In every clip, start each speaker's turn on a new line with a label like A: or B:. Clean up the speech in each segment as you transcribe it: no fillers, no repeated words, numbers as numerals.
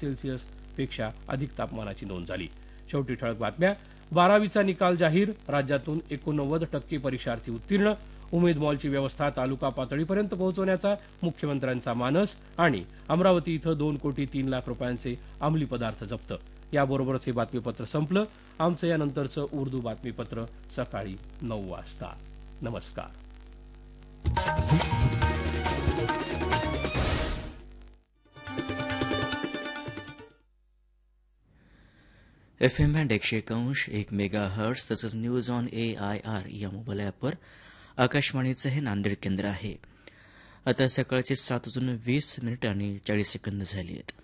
A: Celsius पेक्षा अधिक तापमानाची नोंद झाली. शेवटी ठळक बातम्या. 12वीचा निकाल जाहीर. राज्यातून 89% परीक्षार्थी उत्तीर्ण. उमेद मॉलची व्यवस्था तालुका पातळीपर्यंत पोहोचवण्याचा मुख्यमंत्र्यांचा मानस. आणि अमरावती इथं 2 कोटी 3 लाख रुपयांचे अंमली पदार्थ जप्त. याबरोबरच हे बातमीपत्र संपलं. आमचं यानंतरचं उर्दू बातमीपत्र सकाळी 9 वाजता. नमस्कार.
B: FM बँड 101 मेगाहर्ट्ज तसंच न्यूज ऑन AIR या मोबाईल ॲपवर आकाशवाणीचं हे नांदेड केंद्र आहे. आता सकाळचे 7:20 आणि 40 सेकंद झाली आहेत.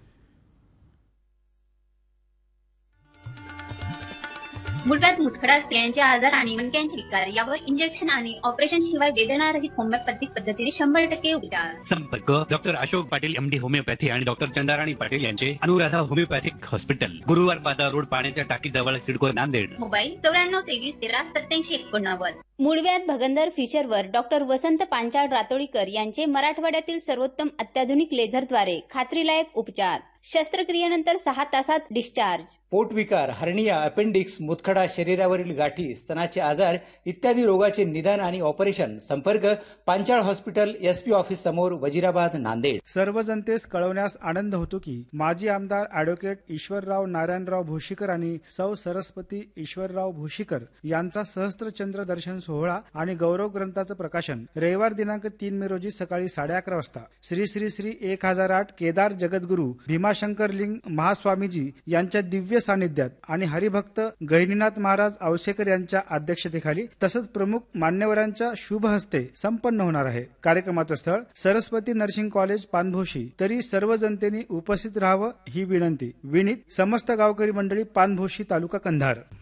C: मुळव्याध मुतखडा स्त्रियांचे आजार आणि मणक्यांचे विकार यावर इंजेक्शन आणि ऑपरेशन शिवाय वेदनारहित होमिओपॅथिक पद्धतीने 100% उपचार.
D: संपर्क doctor Ashok Patil MD homeopathy आणि डॉक्टर चंदाराणी पाटील यांचे अनुराधा होमिओपॅथिक हॉस्पिटल, गुरुवार बाजार रोड, पाण्याच्या टाकीजवळ, सिडको, नांदेड.
C: मोबाईल 9423138789.
E: मुळव्याध भगंदर फिशरवर डॉक्टर वसंत पांचाळ रातोळीकर यांचे मराठवाड्यातील सर्वोत्तम अत्याधुनिक लेझरद्वारे खात्रीलायक उपचार. शस्त्रक्रियेनंतर 6 तासात डिस्चार्ज.
F: पोटविकार, हर्निया, अपेंडिक्स, मुतखडा, शरीरावरील गाठी, स्तनाचे आजार इत्यादी रोगाचे निदान आणि ऑपरेशन. संपर्क पांचाळ हॉस्पिटल, SP ऑफिस समोर, वजिराबाद, नांदेड.
G: सर्व जनतेस कळवण्यास आनंद होतो की माजी आमदार ॲडव्होकेट ईश्वरराव नारायणराव भोशीकर आणि सौ सरस्वती ईश्वरराव भोशीकर यांचा सहस्त्रचंद्र दर्शन सोहळा आणि गौरव ग्रंथाचं प्रकाशन रविवार दिनांक 3 मे रोजी सकाळी 11:30 वाजता श्री श्री श्री 1008 केदार जगद्गुरू भीमाशंकर लिंग महास्वामीजी यांच्या दिव्य सानिध्यात आणि हरिभक्त गहिनीनाथ महाराज औसेकर यांच्या अध्यक्षतेखाली तसंच प्रमुख मान्यवरांच्या शुभ हस्ते संपन्न होणार आहे. कार्यक्रमाचं स्थळ सरस्वती नर्सिंग कॉलेज, पानभोशी. तरी सर्व जनतेने उपस्थित राहावं ही विनंती. विनीत समस्त गावकरी मंडळी, पानभोशी, तालुका कंधार.